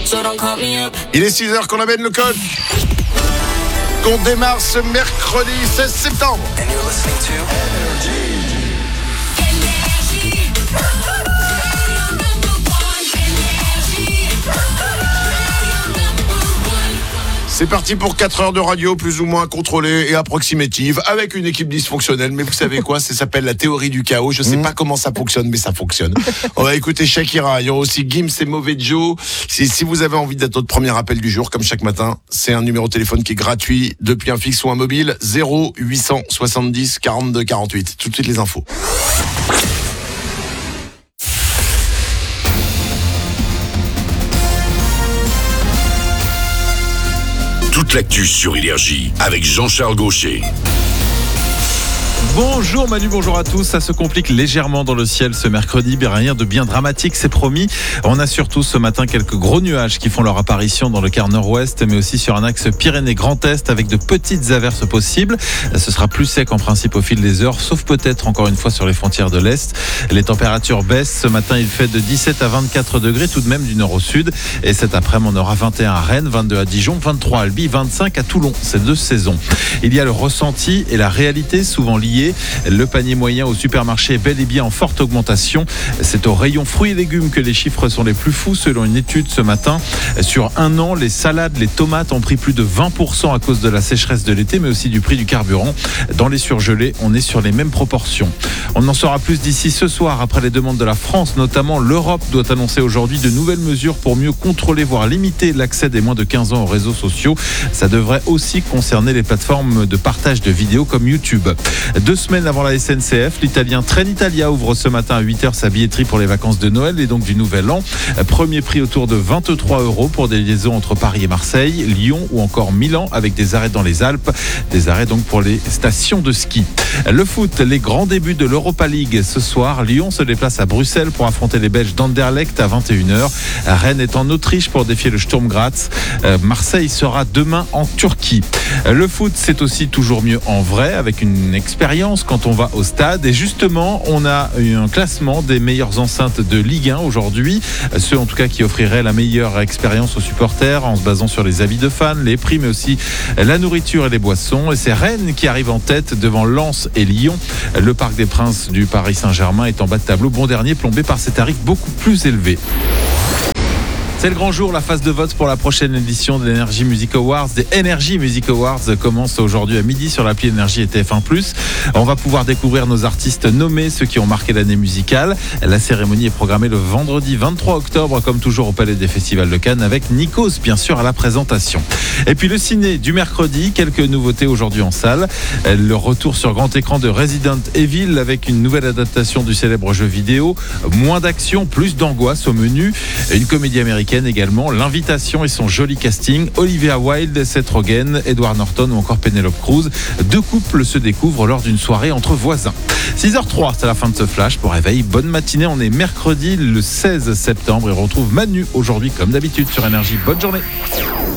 so don't call me up. Il est 6h qu'on amène le code. Qu'on démarre ce mercredi 16 septembre. And you're listening to C'est parti pour 4 heures de radio plus ou moins contrôlée et approximative avec une équipe dysfonctionnelle. Mais vous savez quoi, ça s'appelle la théorie du chaos. Je sais pas comment ça fonctionne, mais ça fonctionne. On va écouter Shakira. Il y aura aussi Gims et Mauvais Joe. Si vous avez envie d'être notre premier appel du jour, comme chaque matin, c'est un numéro de téléphone qui est gratuit depuis un fixe ou un mobile. 0870 42 48. Tout de suite les infos. Toute l'actu sur Énergie avec Jean-Charles Gaucher. Bonjour Manu, bonjour à tous. Ça se complique légèrement dans le ciel ce mercredi, mais rien de bien dramatique, c'est promis. On a surtout ce matin quelques gros nuages qui font leur apparition dans le quart nord-ouest, mais aussi sur un axe Pyrénées-Grand Est avec de petites averses possibles. Ce sera plus sec en principe au fil des heures, sauf peut-être encore une fois sur les frontières de l'Est. Les températures baissent. Ce matin, il fait de 17 à 24 degrés tout de même du nord au sud. Et cet après-midi, on aura 21 à Rennes, 22 à Dijon, 23 à Albi, 25 à Toulon. C'est 2 saisons. Il y a le ressenti et la réalité souvent liés. Le panier moyen au supermarché est bel et bien en forte augmentation. C'est au rayon fruits et légumes que les chiffres sont les plus fous selon une étude ce matin. Sur un an, les salades, les tomates ont pris plus de 20% à cause de la sécheresse de l'été, mais aussi du prix du carburant. Dans les surgelés, on est sur les mêmes proportions. On en saura plus d'ici ce soir après les demandes de la France, notamment l'Europe doit annoncer aujourd'hui de nouvelles mesures pour mieux contrôler, voire limiter l'accès des moins de 15 ans aux réseaux sociaux. Ça devrait aussi concerner les plateformes de partage de vidéos comme YouTube. 2 semaines avant la SNCF, l'italien Trenitalia ouvre ce matin à 8h sa billetterie pour les vacances de Noël et donc du Nouvel An. Premier prix autour de 23 € pour des liaisons entre Paris et Marseille, Lyon ou encore Milan avec des arrêts dans les Alpes. Des arrêts donc pour les stations de ski. Le foot, les grands débuts de l'Europa League. Ce soir, Lyon se déplace à Bruxelles pour affronter les Belges d'Anderlecht à 21h. Rennes est en Autriche pour défier le Sturm Graz. Marseille sera demain en Turquie. Le foot, c'est aussi toujours mieux en vrai avec une expérience quand on va au stade. Et justement, on a eu un classement des meilleures enceintes de Ligue 1 aujourd'hui. Ceux en tout cas qui offriraient la meilleure expérience aux supporters en se basant sur les avis de fans, les prix, mais aussi la nourriture et les boissons. Et c'est Rennes qui arrive en tête devant Lens et Lyon. Le Parc des Princes du Paris Saint-Germain est en bas de tableau. Bon dernier plombé par ses tarifs beaucoup plus élevés. C'est le grand jour, la phase de vote pour la prochaine édition de l'Energy Music Awards. Des Energy Music Awards commencent aujourd'hui à midi sur l'appli Énergie et TF1+. On va pouvoir découvrir nos artistes nommés, ceux qui ont marqué l'année musicale. La cérémonie est programmée le vendredi 23 octobre, comme toujours au Palais des Festivals de Cannes, avec Nikos, bien sûr, à la présentation. Et puis le ciné du mercredi, quelques nouveautés aujourd'hui en salle. Le retour sur grand écran de Resident Evil avec une nouvelle adaptation du célèbre jeu vidéo. Moins d'action, plus d'angoisse au menu. Une comédie américaine également, L'invitation et son joli casting, Olivia Wilde, Seth Rogen, Edward Norton ou encore Penelope Cruz. 2 couples se découvrent lors d'une soirée entre voisins. 6h03, c'est la fin de ce flash. Pour réveil, bonne matinée, on est mercredi le 16 septembre et on retrouve Manu aujourd'hui comme d'habitude sur Énergie. Bonne journée.